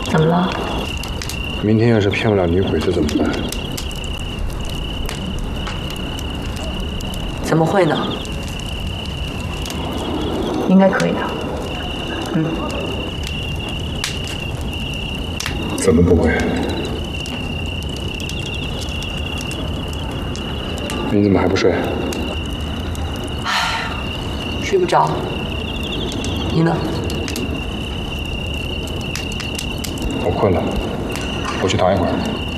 怎么了？ 明天要是骗不了女鬼子怎么办？ 怎么会呢？应该可以的。 怎么不会？你怎么还不睡？ 睡不着。你呢？ 我困了，我去躺一会儿。